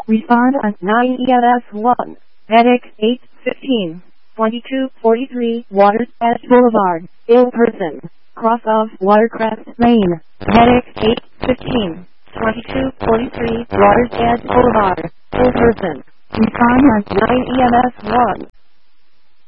Respond on 9 EMS 1. Medic 815. 2243 Waters Edge Boulevard. Ill person. Cross of Watercrest Lane. Medic 815. 2243 Waters Edge Boulevard. Ill person. Respond on 9 EMS 1.